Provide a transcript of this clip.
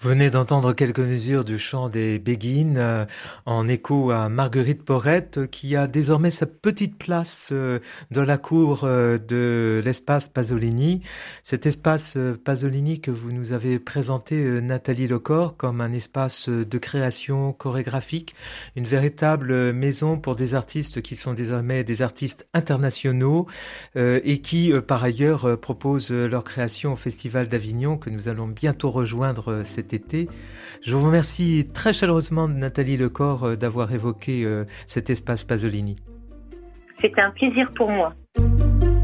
Vous venez d'entendre quelques mesures du chant des Béguines en écho à Marguerite Porrette qui a désormais sa petite place dans la cour de l'espace Pasolini. Cet espace Pasolini que vous nous avez présenté, Nathalie Lecor, comme un espace de création chorégraphique, une véritable maison pour des artistes qui sont désormais des artistes internationaux et qui par ailleurs proposent leur création au Festival d'Avignon que nous allons bientôt rejoindre cet été. Je vous remercie très chaleureusement, Nathalie Lecor, d'avoir évoqué cet espace Pasolini. C'était un plaisir pour moi.